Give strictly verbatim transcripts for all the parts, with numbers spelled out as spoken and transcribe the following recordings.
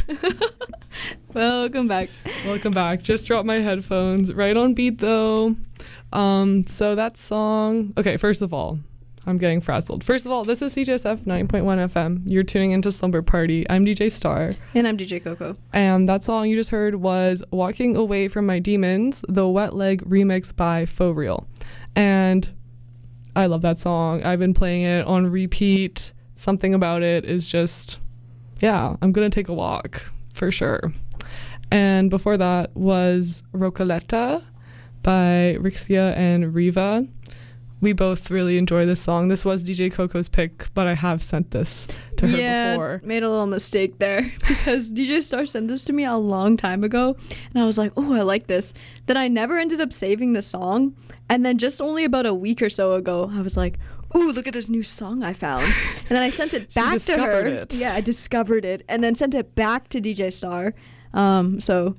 Welcome back. Welcome back. Just dropped my headphones. Right on beat, though. Um, so that song... Okay, first of all, I'm getting frazzled. First of all, this is C J S F nine point one F M. You're tuning into Slumber Party. I'm D J Star. And I'm D J Coco. And that song you just heard was Walking Away From My Demons, the Wet Leg remix by Faux Real. And I love that song. I've been playing it on repeat. Something about it is just... Yeah, I'm going to take a walk, for sure. And before that was Rocoletta by Rixia and Riva. We both really enjoy this song. This was D J Coco's pick, but I have sent this to her yeah, before. Made a little mistake there because D J Star sent this to me a long time ago, and I was like, oh, I like this. Then I never ended up saving the song, and then just only about a week or so ago, I was like, ooh, look at this new song I found. And then I sent it back to her. It. Yeah, I discovered it, and then sent it back to D J Star. Um, so...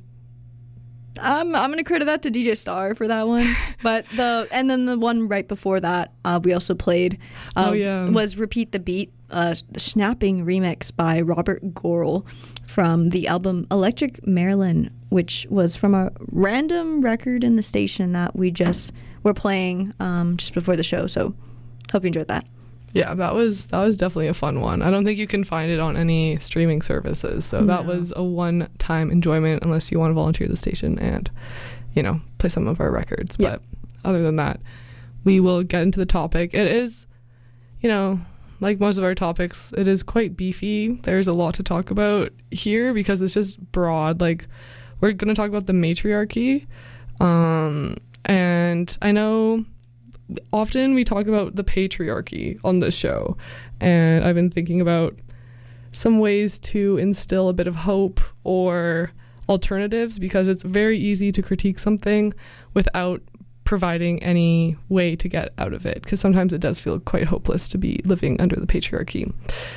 I'm I'm gonna credit that to D J Star for that one, but the and then the one right before that uh, we also played um, oh, yeah. was Repeat the Beat, uh, the Snapping remix by Robert Gorel from the album Electric Maryland, which was from a random record in the station that we just were playing um, just before the show. So hope you enjoyed that. Yeah, that was that was definitely a fun one. I don't think you can find it on any streaming services, so no. that was a one-time enjoyment unless you want to volunteer the station and, you know, play some of our records. Yeah. But other than that, we will get into the topic. It is, you know, like most of our topics, it is quite beefy. There's a lot to talk about here because it's just broad. Like, we're going to talk about the matriarchy, um, and I know... Often we talk about the patriarchy on this show, and I've been thinking about some ways to instill a bit of hope or alternatives, because it's very easy to critique something without providing any way to get out of it, because sometimes it does feel quite hopeless to be living under the patriarchy.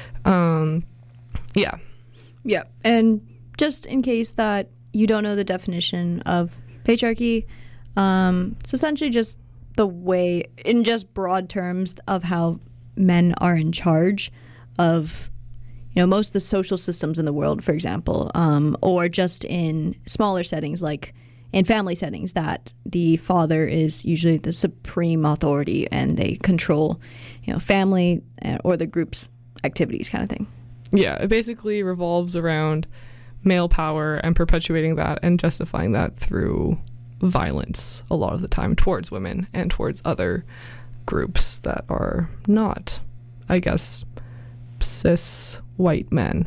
Um, yeah. Yeah, and just in case that you don't know the definition of patriarchy, um, it's essentially just the way, in just broad terms, of how men are in charge of, you know, most of the social systems in the world, for example, um, or just in smaller settings, like in family settings, that the father is usually the supreme authority and they control, you know, family or the group's activities, kind of thing. Yeah, it basically revolves around male power and perpetuating that and justifying that through violence a lot of the time towards women and towards other groups that are not, I guess, cis white men.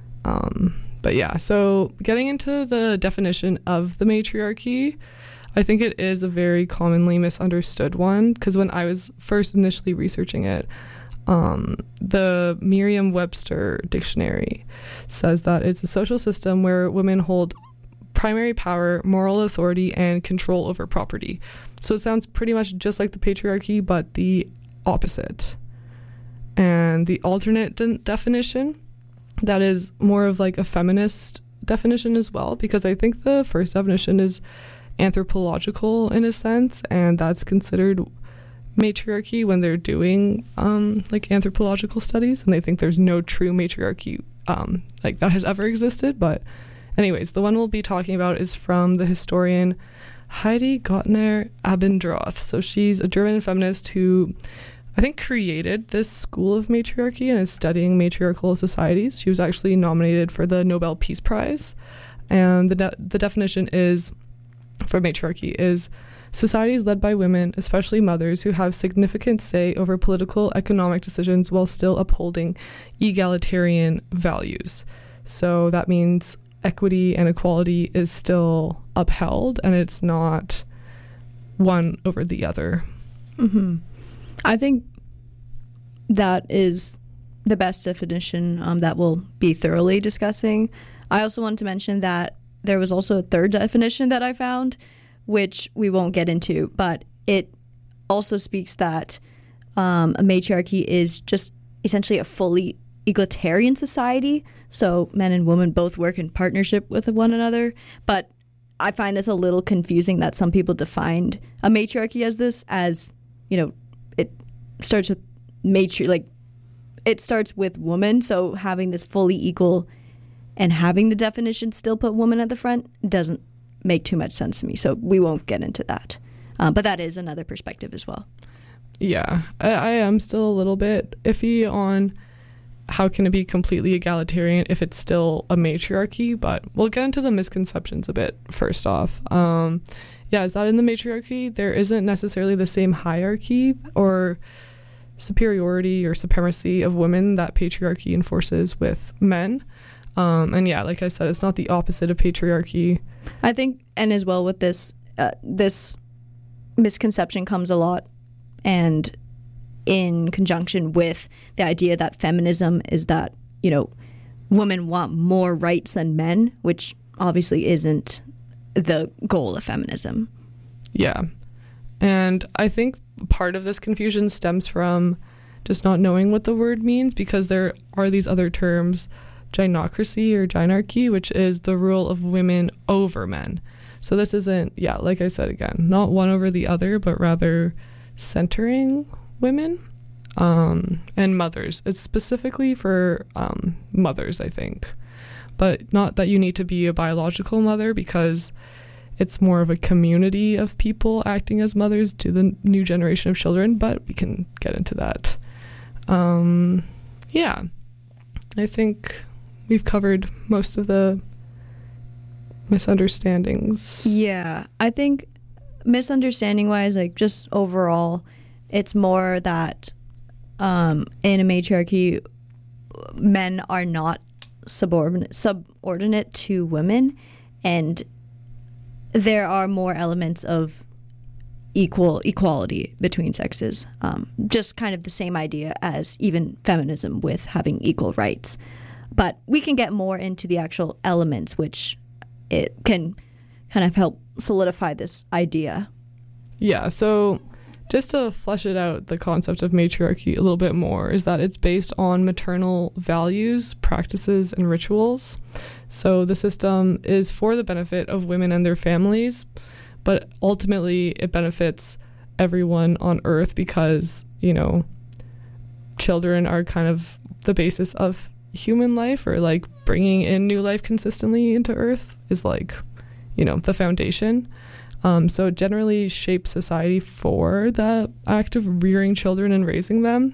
Um, but yeah, so getting into the definition of the matriarchy, I think it is a very commonly misunderstood one, because when I was first initially researching it, um, the Merriam-Webster dictionary says that it's a social system where women hold primary power, moral authority, and control over property. So it sounds pretty much just like the patriarchy, but the opposite. And the alternate de- definition, that is more of like a feminist definition as well, because I think the first definition is anthropological in a sense, and that's considered matriarchy when they're doing um, like anthropological studies, and they think there's no true matriarchy um, like that has ever existed. But anyways, the one we'll be talking about is from the historian Heidi Gottner Abendroth. So she's a German feminist who I think created this school of matriarchy and is studying matriarchal societies. She was actually nominated for the Nobel Peace Prize. And the de- the definition is, for matriarchy, is societies led by women, especially mothers, who have significant say over political, economic decisions while still upholding egalitarian values. So that means equity and equality is still upheld, and it's not one over the other. Mm-hmm. I think that is the best definition um, that we'll be thoroughly discussing. I also wanted to mention that there was also a third definition that I found, which we won't get into, but it also speaks that um, a matriarchy is just essentially a fully egalitarian society. So men and women both work in partnership with one another. But I find this a little confusing that some people defined a matriarchy as this, as, you know, it starts with matri, like it starts with woman. So having this fully equal and having the definition still put woman at the front doesn't make too much sense to me. So we won't get into that. Um, but that is another perspective as well. Yeah, I, I am still a little bit iffy on how can it be completely egalitarian if it's still a matriarchy, but we'll get into the misconceptions a bit first off. Um, yeah, is that in the matriarchy, there isn't necessarily the same hierarchy or superiority or supremacy of women that patriarchy enforces with men. Um, and yeah, like I said, it's not the opposite of patriarchy. I think, and as well with this, uh, this misconception comes a lot and in conjunction with the idea that feminism is that, you know, women want more rights than men, which obviously isn't the goal of feminism. Yeah. And I think part of this confusion stems from just not knowing what the word means, because there are these other terms, gynocracy or gynarchy, which is the rule of women over men. So this isn't, yeah, like I said again, not one over the other, but rather centering women um, and mothers. It's specifically for um, mothers, I think. But not that you need to be a biological mother, because it's more of a community of people acting as mothers to the new generation of children, but we can get into that. Um, yeah, I think we've covered most of the misunderstandings. Yeah, I think misunderstanding wise, like just overall, it's more that um, in a matriarchy, men are not subordinate subordinate to women, and there are more elements of equal equality between sexes. Um, just kind of the same idea as even feminism with having equal rights. But we can get more into the actual elements, which it can kind of help solidify this idea. Yeah, so just to flesh it out, the concept of matriarchy a little bit more is that it's based on maternal values, practices, and rituals. So the system is for the benefit of women and their families, but ultimately it benefits everyone on Earth because, you know, children are kind of the basis of human life, or like bringing in new life consistently into Earth is like, you know, the foundation. Um, so it generally shapes society for the act of rearing children and raising them.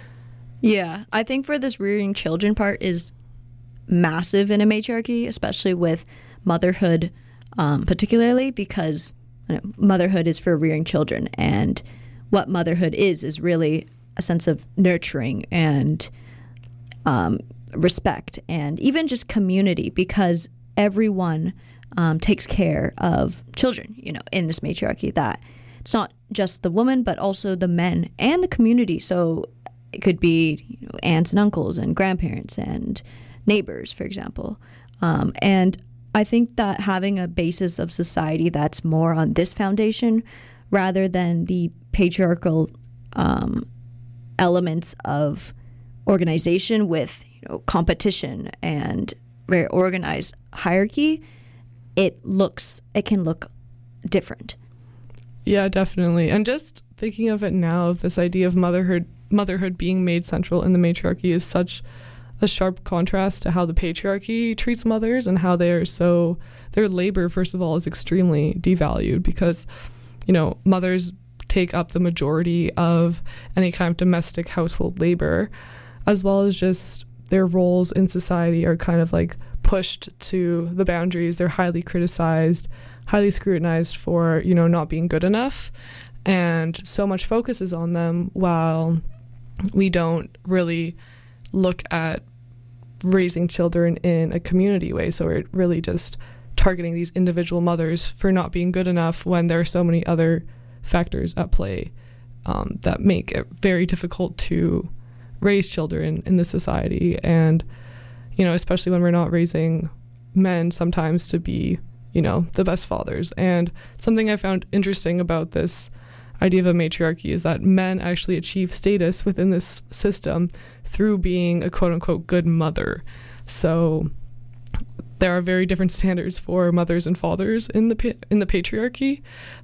Yeah, I think for this rearing children part is massive in a matriarchy, especially with motherhood, um, particularly because you know, motherhood is for rearing children, and what motherhood is is really a sense of nurturing and um, respect, and even just community, because everyone um, takes care of children, you know, in this matriarchy, that it's not just the woman, but also the men and the community. So it could be, you know, aunts and uncles and grandparents and neighbors, for example. Um, and I think that having a basis of society that's more on this foundation rather than the patriarchal um, elements of organization with, you know, competition and very organized hierarchy, it looks, it can look different. Yeah, definitely. And just thinking of it now, of this idea of motherhood, motherhood being made central in the matriarchy is such a sharp contrast to how the patriarchy treats mothers, and how they are so, their labor, first of all, is extremely devalued because, you know, mothers take up the majority of any kind of domestic household labor, as well as just their roles in society are kind of like pushed to the boundaries. They're highly criticized, highly scrutinized for, you know, not being good enough. And so much focus is on them, while we don't really look at raising children in a community way. So we're really just targeting these individual mothers for not being good enough, when there are so many other factors at play um, that make it very difficult to raise children in this society. And, you know, especially when we're not raising men sometimes to be, you know, the best fathers. And something I found interesting about this idea of a matriarchy is that men actually achieve status within this system through being a quote-unquote good mother. So there are very different standards for mothers and fathers in the pa- in the patriarchy,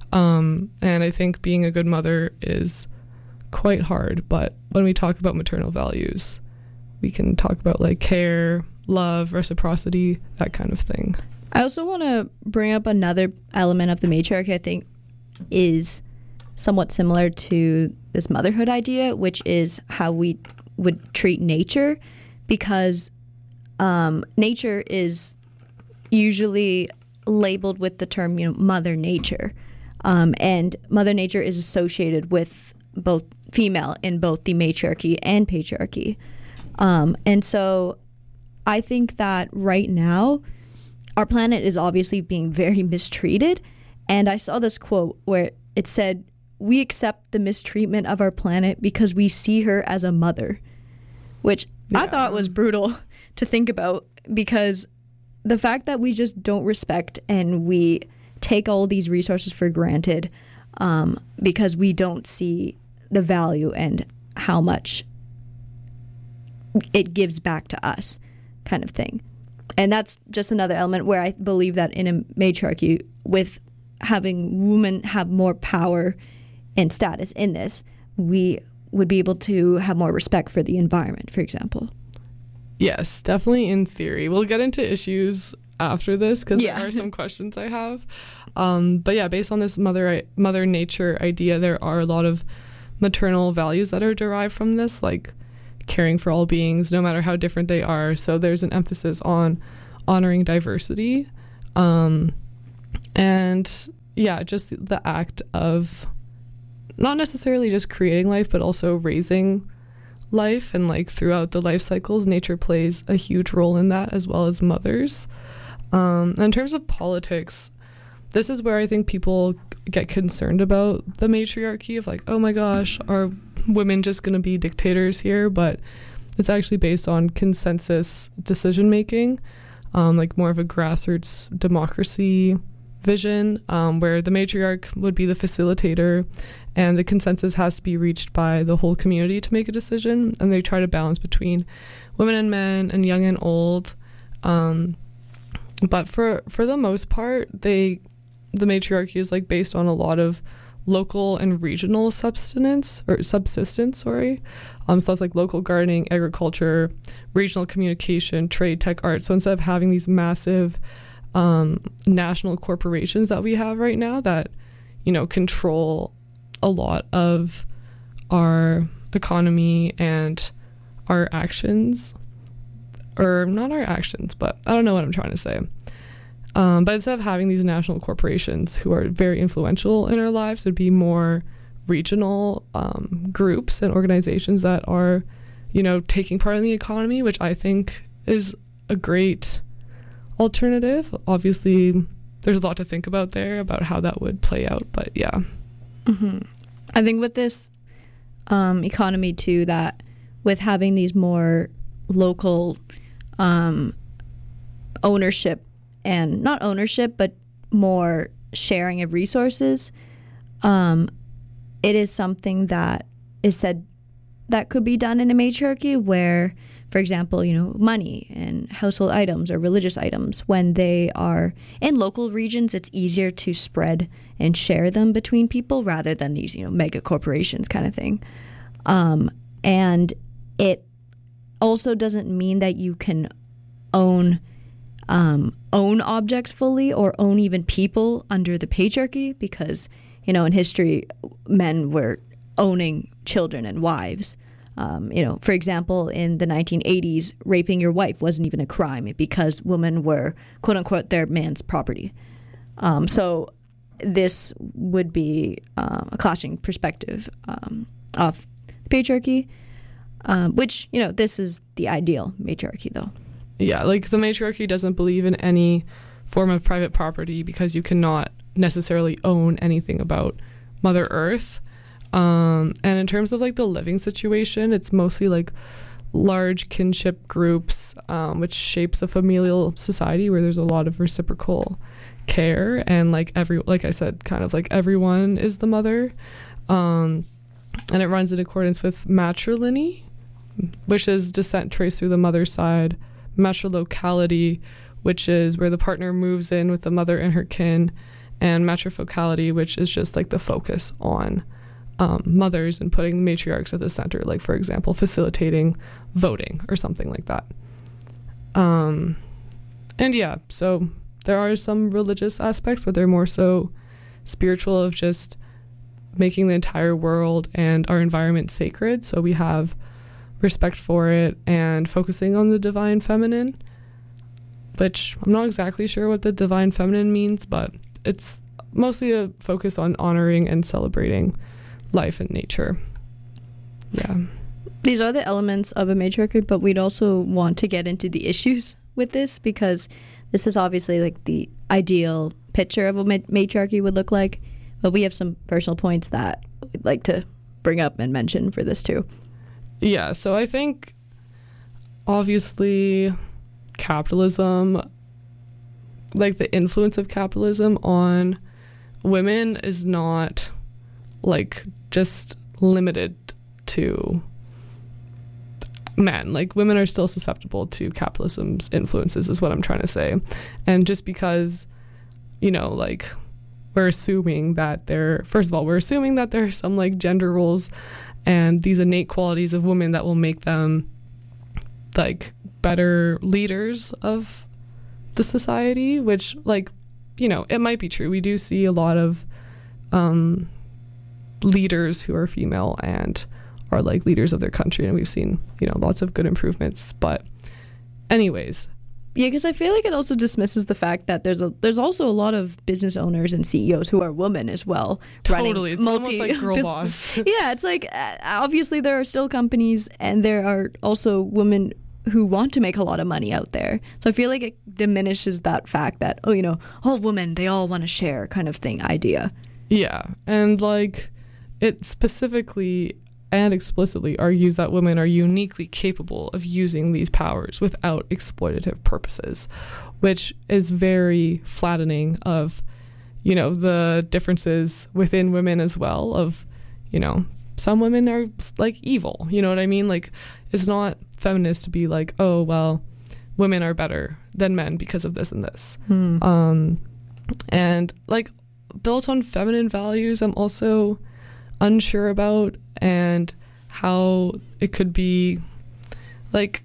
um, and I think being a good mother is quite hard. But when we talk about maternal values, we can talk about like care, love, reciprocity, that kind of thing. I also want to bring up another element of the matriarchy I think is somewhat similar to this motherhood idea, which is how we would treat nature, because um, nature is usually labeled with the term, you know, Mother Nature. Um, and Mother Nature is associated with both female in both the matriarchy and patriarchy. Um, and so I think that right now, our planet is obviously being very mistreated. And I saw this quote where it said, "We accept the mistreatment of our planet because we see her as a mother," which yeah. I thought was brutal to think about, because the fact that we just don't respect and we take all these resources for granted um, because we don't see the value and how much it gives back to us, kind of thing. And that's just another element where I believe that in a matriarchy, with having women have more power and status in this, we would be able to have more respect for the environment, for example. Yes, definitely in theory. We'll get into issues after this because yeah. there are some questions I have. Um, but yeah, based on this mother mother nature idea, there are a lot of maternal values that are derived from this, like caring for all beings, no matter how different they are. So there's an emphasis on honoring diversity. Um, and yeah, just the act of not necessarily just creating life, but also raising life. And like throughout the life cycles, nature plays a huge role in that, as well as mothers. Um, in terms of politics, this is where I think people get concerned about the matriarchy of like, oh my gosh, are women just going to be dictators here? But it's actually based on consensus decision making, um, like more of a grassroots democracy vision, um, where the matriarch would be the facilitator and the consensus has to be reached by the whole community to make a decision. And they try to balance between women and men and young and old. Um, but for for the most part, they the matriarchy is like based on a lot of local and regional subsistence or subsistence, sorry. Um, so that's like local gardening, agriculture, regional communication, trade, tech, art. So instead of having these massive um, national corporations that we have right now that, you know, control a lot of our economy and our actions, or not our actions, but I don't know what I'm trying to say. Um, but instead of having these national corporations who are very influential in our lives, would be more regional um, groups and organizations that are, you know, taking part in the economy, which I think is a great alternative. Obviously, there's a lot to think about there about how that would play out, but yeah. Mm-hmm. I think with this um, economy too, that with having these more local um, ownership, and not ownership, but more sharing of resources, um, it is something that is said that could be done in a matriarchy where, for example, you know, money and household items or religious items, when they are in local regions, it's easier to spread and share them between people rather than these, you know, mega corporations kind of thing. Um, and it also doesn't mean that you can own Um, own objects fully or own even people under the patriarchy, because, you know, in history, men were owning children and wives. Um, you know, for example, in the nineteen eighties, raping your wife wasn't even a crime because women were, quote unquote, their man's property. Um, so this would be uh, a clashing perspective um, of the patriarchy, um, which, you know, this is the ideal matriarchy, though. Yeah, like the matriarchy doesn't believe in any form of private property because you cannot necessarily own anything about Mother Earth. Um, and in terms of like the living situation, it's mostly like large kinship groups, um, which shapes a familial society where there's a lot of reciprocal care. And like every, like I said, kind of like everyone is the mother. Um, and it runs in accordance with matrilineal, which is descent traced through the mother's side. Matrilocality, which is where the partner moves in with the mother and her kin, and matrifocality, which is just like the focus on um, mothers and putting the matriarchs at the center, like for example facilitating voting or something like that. Um, and yeah, so there are some religious aspects, but they're more so spiritual, of just making the entire world and our environment sacred. So we have respect for it and focusing on the divine feminine, which I'm not exactly sure what the divine feminine means, but it's mostly a focus on honoring and celebrating life and nature. Yeah. These are the elements of a matriarchy, but we'd also want to get into the issues with this, because this is obviously like the ideal picture of what ma- matriarchy would look like. But we have some personal points that we'd like to bring up and mention for this too. Yeah, so I think obviously capitalism, like the influence of capitalism on women is not like just limited to men. Like women are still susceptible to capitalism's influences is what I'm trying to say. And just because, you know, like we're assuming that there, first of all, we're assuming that there are some like gender roles and these innate qualities of women that will make them like better leaders of the society, which like, you know, it might be true. We do see a lot of um, leaders who are female and are like leaders of their country, and we've seen, you know, lots of good improvements. But anyways, yeah, because I feel like it also dismisses the fact that there's a there's also a lot of business owners and C E Os who are women as well. Totally, it's multi- almost like girl boss. Yeah, it's like uh, obviously there are still companies, and there are also women who want to make a lot of money out there. So I feel like it diminishes that fact that, oh, you know, all women, they all want to share kind of thing idea. Yeah, and like it specifically and explicitly argues that women are uniquely capable of using these powers without exploitative purposes, which is very flattening of, you know, the differences within women as well of, you know, some women are like evil, you know what I mean? Like it's not feminist to be like, oh, well, women are better than men because of this and this. Hmm. Um, and like built on feminine values, I'm also unsure about, and how it could be like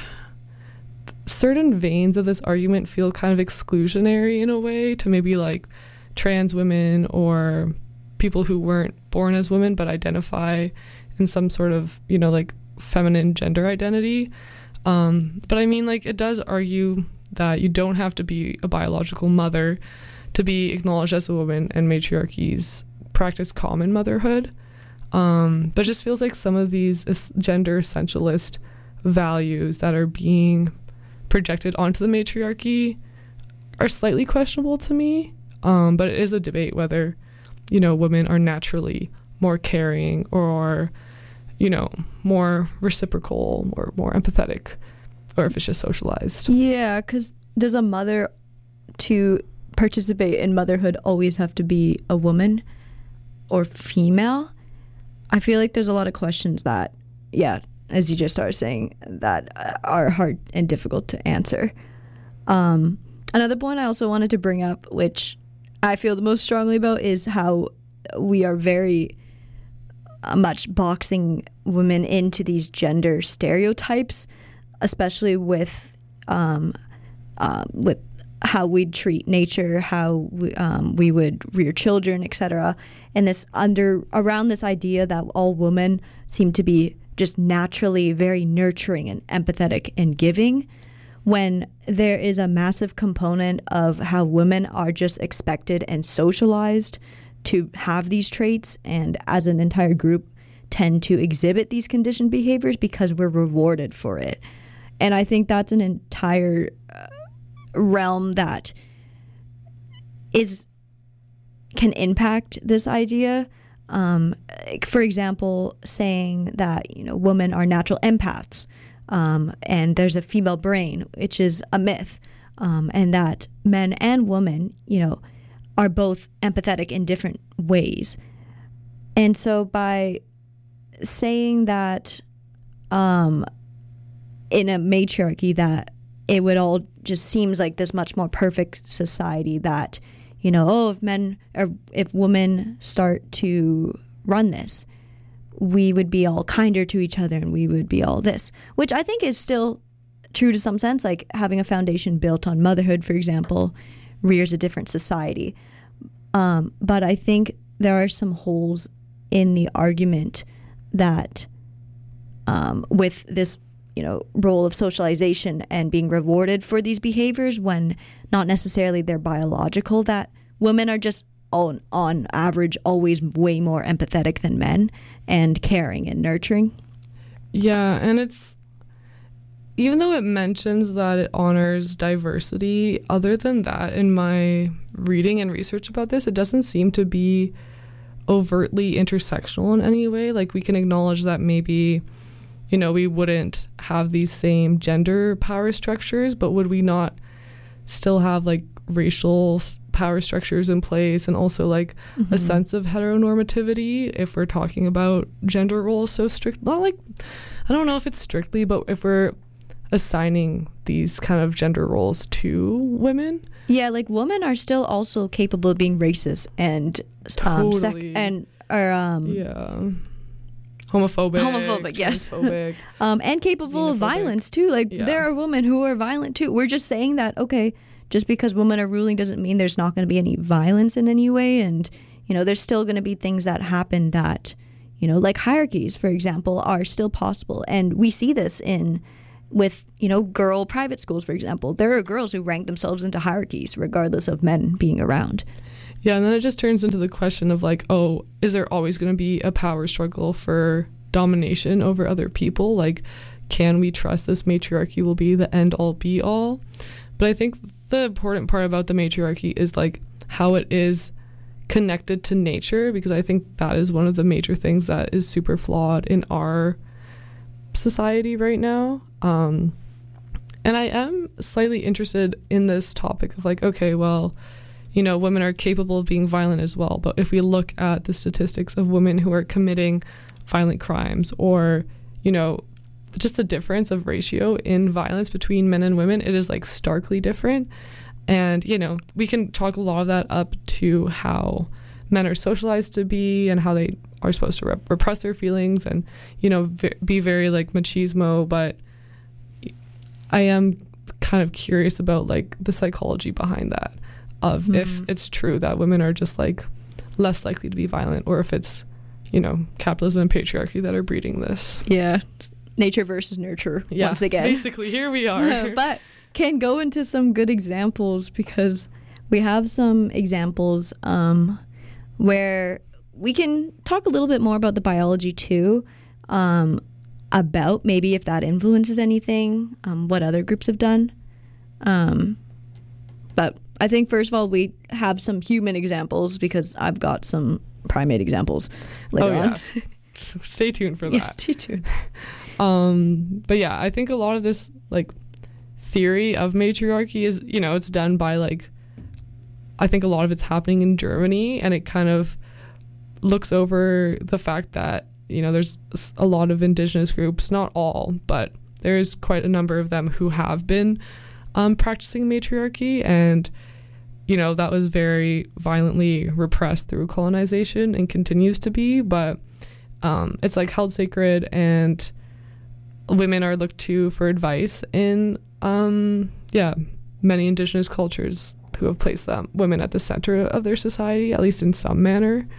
certain veins of this argument feel kind of exclusionary in a way to maybe like trans women or people who weren't born as women but identify in some sort of, you know, like feminine gender identity. Um, but I mean, like it does argue that you don't have to be a biological mother to be acknowledged as a woman, and matriarchies practice common motherhood. Um, but it just feels like some of these gender essentialist values that are being projected onto the matriarchy are slightly questionable to me. Um, but it is a debate whether, you know, women are naturally more caring or, you know, more reciprocal or more empathetic, or if it's just socialized. Yeah, because does a mother to participate in motherhood always have to be a woman or female? I feel like there's a lot of questions that, yeah, as you just started saying, that are hard and difficult to answer. Um, another point I also wanted to bring up, which I feel the most strongly about, is how we are very uh, much boxing women into these gender stereotypes, especially with um, uh, with how we'd treat nature, how we, um, we would rear children, et cetera. And this under around this idea that all women seem to be just naturally very nurturing and empathetic and giving, when there is a massive component of how women are just expected and socialized to have these traits, and as an entire group tend to exhibit these conditioned behaviors because we're rewarded for it. And I think that's an entire uh, realm that is can impact this idea. Um, for example, saying that, you know, women are natural empaths, um, and there's a female brain, which is a myth, um, and that men and women, you know, are both empathetic in different ways. And so by saying that um, in a matriarchy that it would all just seems like this much more perfect society that, you know, oh, if men or if women start to run this, we would be all kinder to each other and we would be all this, which I think is still true to some sense. Like having a foundation built on motherhood, for example, rears a different society. Um, but I think there are some holes in the argument that um, with this, you know, role of socialization and being rewarded for these behaviors when not necessarily they're biological, that women are just on, on average always way more empathetic than men and caring and nurturing. Yeah, and it's, even though it mentions that it honors diversity, other than that, in my reading and research about this, it doesn't seem to be overtly intersectional in any way. Like, we can acknowledge that maybe, you know, we wouldn't have these same gender power structures, but would we not still have, like, racial power structures in place, and also, like, mm-hmm. a sense of heteronormativity if we're talking about gender roles so strict? Not like, I don't know if it's strictly, but if we're assigning these kind of gender roles to women. Yeah, like women are still also capable of being racist and um, totally. sec- and are um yeah homophobic, homophobic, yes, transphobic, um, and capable of violence too. Like yeah. there are women who are violent too. We're just saying that okay, just because women are ruling doesn't mean there's not going to be any violence in any way, and you know there's still going to be things that happen that you know like hierarchies, for example, are still possible, and we see this in. With, you know, girl private schools, for example. There are girls who rank themselves into hierarchies regardless of men being around. Yeah, and then it just turns into the question of like, oh, is there always going to be a power struggle for domination over other people? Like, can we trust this matriarchy will be the end all be all? But I think the important part about the matriarchy is like how it is connected to nature, because I think that is one of the major things that is super flawed in our society right now. Um, and I am slightly interested in this topic of like, okay, well, you know, women are capable of being violent as well. But if we look at the statistics of women who are committing violent crimes, or, you know, just the difference of ratio in violence between men and women, it is like starkly different. And, you know, we can chalk a lot of that up to how men are socialized to be and how they are supposed to rep- repress their feelings and, you know, v- be very like machismo. But I am kind of curious about like the psychology behind that, of mm. if it's true that women are just like less likely to be violent, or if it's, you know, capitalism and patriarchy that are breeding this. Yeah. Nature versus nurture, yeah, once again. Basically, here we are. But can go into some good examples, because we have some examples um, where we can talk a little bit more about the biology too, um, about maybe if that influences anything, um, what other groups have done. Um, but I think first of all, we have some human examples, because I've got some primate examples later oh, on. Yeah. So stay tuned for that. Yeah, stay tuned. Um, but yeah, I think a lot of this like theory of matriarchy is, you know, it's done by like, I think a lot of it's happening in Germany, and it kind of looks over the fact that, you know, there's a lot of indigenous groups, not all, but there's quite a number of them who have been um, practicing matriarchy, and, you know, that was very violently repressed through colonization and continues to be, but um, it's like held sacred, and women are looked to for advice in, um, yeah, many indigenous cultures who have placed them, women at the center of their society, at least in some manner.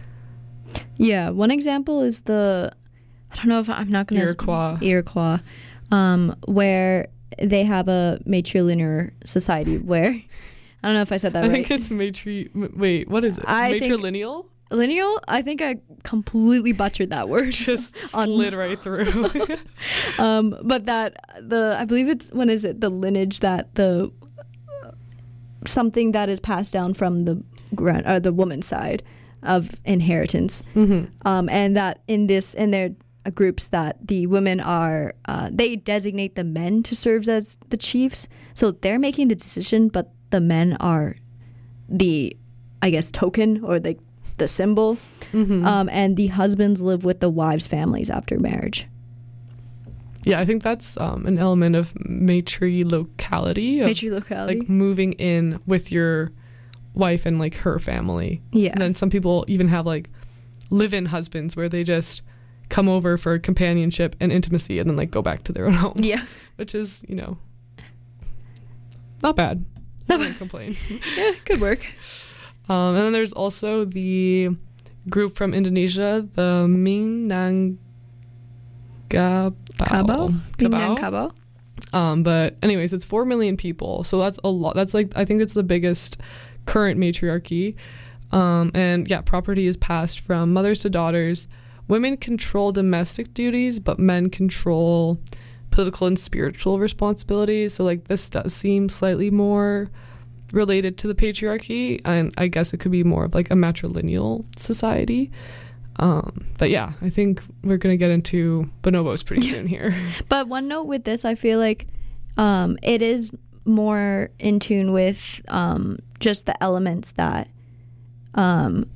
Yeah, one example is the, I don't know if I'm not going to... Iroquois. Iroquois, um, where they have a matrilinear society where, I don't know if I said that I right. I think it's matri... Wait, what is it? I Matrilineal? Think, lineal? I think I completely butchered that word. Just slid right through. um, but that, the I believe it's, when is it, the lineage that the... something that is passed down from the grand, uh, the woman's side of inheritance, mm-hmm. um, and that in this in their uh, groups that the women are uh, they designate the men to serve as the chiefs, so they're making the decision, but the men are the, I guess, token or the the symbol, mm-hmm. um, and the husbands live with the wives' families after marriage. Yeah, I think that's um, an element of matrilocality. Of, Matrilocality. Like moving in with your wife and like her family. Yeah. And then some people even have like live-in husbands where they just come over for companionship and intimacy and then like go back to their own home. Yeah. Which is, you know, not bad. I wouldn't complain. Yeah, good work. Um, and then there's also the group from Indonesia, the Minangkabau. Cabo? Minangkabau? Um, but anyways, it's four million people. So that's a lot. That's like, I think it's the biggest current matriarchy. Um, and yeah, property is passed from mothers to daughters. Women control domestic duties, but men control political and spiritual responsibilities. So like this does seem slightly more related to the patriarchy, and I guess it could be more of like a matrilineal society. Um, but yeah, I think we're gonna get into bonobos pretty soon here. But one note with this, I feel like um, it is more in tune with um, just the elements that um,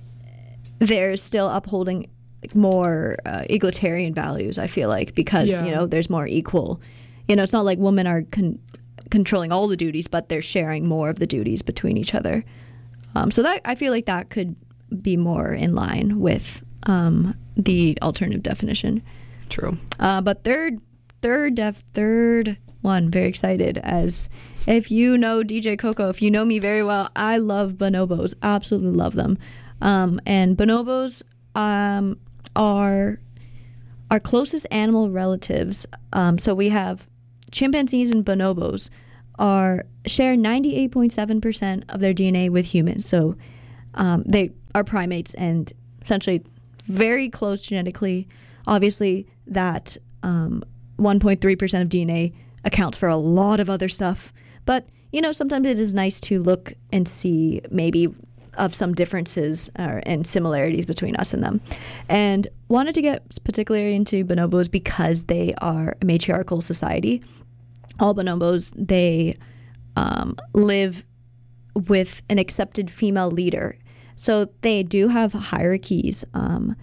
they're still upholding more uh, egalitarian values, I feel like, because Yeah. you know there's more equal, you know it's not like women are con- controlling all the duties, but they're sharing more of the duties between each other. Um, so that I feel like that could be more in line with um, the alternative definition. True. Uh, but third, third, def, third one, very excited. As if you know D J Coco, if you know me very well, I love bonobos, absolutely love them. Um, and bonobos um, are our closest animal relatives. Um, so we have chimpanzees and bonobos are share ninety-eight point seven percent of their D N A with humans. So um, they are primates and essentially very close genetically. Obviously, that um, one point three percent of D N A accounts for a lot of other stuff. But, you know, sometimes it is nice to look and see maybe of some differences uh, and similarities between us and them. And wanted to get particularly into bonobos because they are a matriarchal society. All bonobos, they um, live with an accepted female leader. So they do have hierarchies um,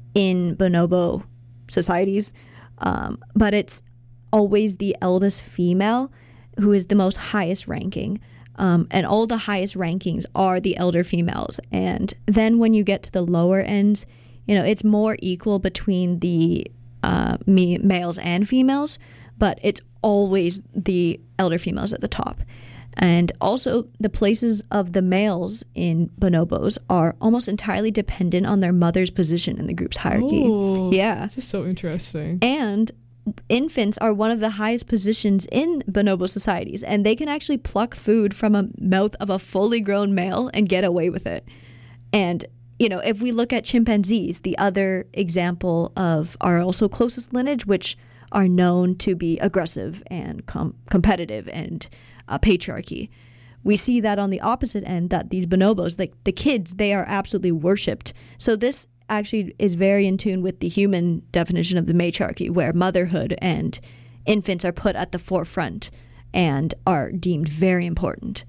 in bonobo societies, um, but it's always the eldest female who is the most highest ranking. Um, and all the highest rankings are the elder females. And then when you get to the lower ends, you know, it's more equal between the uh, me- males and females, but it's always the elder females at the top. And also, the places of the males in bonobos are almost entirely dependent on their mother's position in the group's hierarchy. Ooh, yeah. This is so interesting. And infants are one of the highest positions in bonobo societies, and they can actually pluck food from a mouth of a fully grown male and get away with it. And, you know, if we look at chimpanzees, the other example of our also closest lineage, which are known to be aggressive and com- competitive and uh, patriarchy. We see that on the opposite end, that these bonobos, like the kids, they are absolutely worshipped. So this actually is very in tune with the human definition of the matriarchy, where motherhood and infants are put at the forefront and are deemed very important.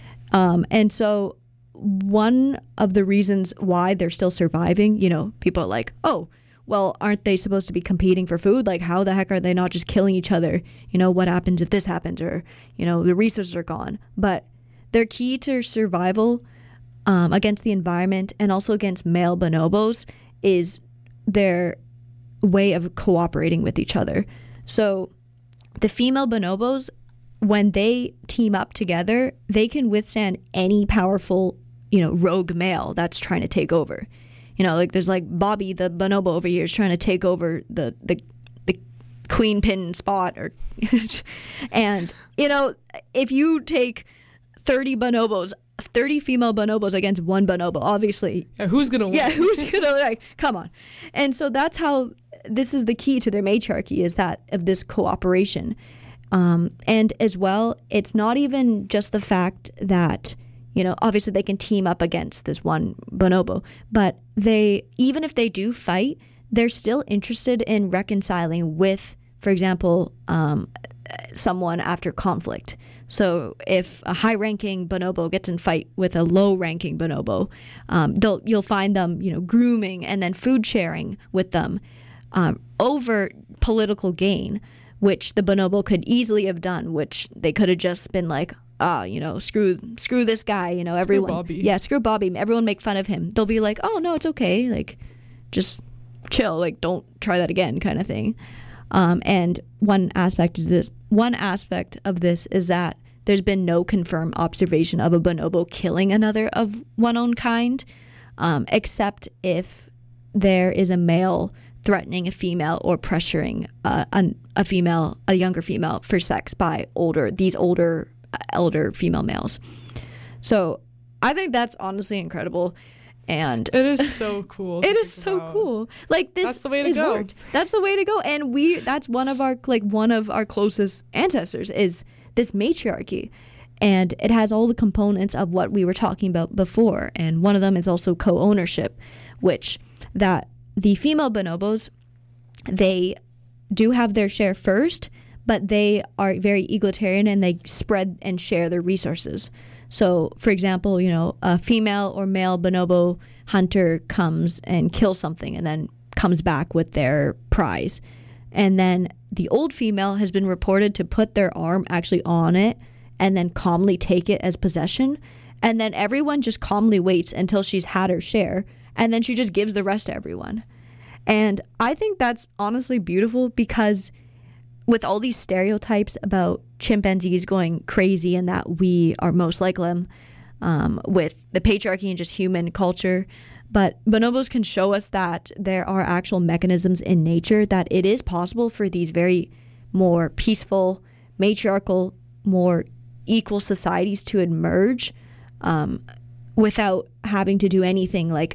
Um, and so one of the reasons why they're still surviving, you know, people are like, oh, well, aren't they supposed to be competing for food? Like, how the heck are they not just killing each other? You know, what happens if this happens? Or, you know, the resources are gone. But their key to survival um, against the environment and also against male bonobos is their way of cooperating with each other. So the female bonobos, when they team up together, they can withstand any powerful, you know, rogue male that's trying to take over. You know, like there's like Bobby, the bonobo over here, is trying to take over the the, the queen pin spot, or and you know, if you take thirty bonobos, thirty female bonobos against one bonobo, obviously, yeah, who's gonna win? Yeah, who's gonna like? Come on, and so that's how this is the key to their matriarchy, is that of this cooperation, um, and as well, it's not even just the fact that, you know, obviously they can team up against this one bonobo, but they, even if they do fight, they're still interested in reconciling with, for example, um, someone after conflict. So if a high-ranking bonobo gets in fight with a low-ranking bonobo, um, they'll you'll find them, you know, grooming and then food sharing with them um, over political gain, which the bonobo could easily have done, which they could have just been like, ah, you know, screw screw this guy, you know, screw everyone. Bobby. Yeah, screw Bobby. Everyone make fun of him. They'll be like, oh, no, it's okay. Like, just chill, like don't try that again, kind of thing. Um, and one aspect of this, one aspect of this is that there's been no confirmed observation of a bonobo killing another of one own kind, um, except if there is a male threatening a female or pressuring uh, an, a female, a younger female, for sex by older these older, uh, elder female males. So I think that's honestly incredible. And it is so cool. It is so about. cool. Like this that's the way to is go. Worked. That's the way to go. And we that's one of our like one of our closest ancestors is this matriarchy. And it has all the components of what we were talking about before. And one of them is also co-ownership, which that the female bonobos, they do have their share first, but they are very egalitarian and they spread and share their resources. So, for example, you know, a female or male bonobo hunter comes and kills something and then comes back with their prize. And then the old female has been reported to put their arm actually on it and then calmly take it as possession. And then everyone just calmly waits until she's had her share. And then she just gives the rest to everyone. And I think that's honestly beautiful because with all these stereotypes about chimpanzees going crazy and that we are most like them, um, with the patriarchy and just human culture, but bonobos can show us that there are actual mechanisms in nature that it is possible for these very more peaceful, matriarchal, more equal societies to emerge um, without having to do anything like